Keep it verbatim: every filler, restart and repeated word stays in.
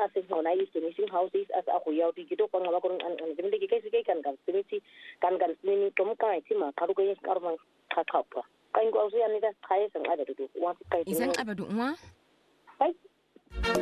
asset no na is finishing houses as a hoya di gitu ko ngaba ko an an dimle ke ke kan kan simiti kan kan ni tom kai ti ma karu ko karma ka ka pa kan ko usi ani da kai sang ada tu wa kai Isang abadu wa? kai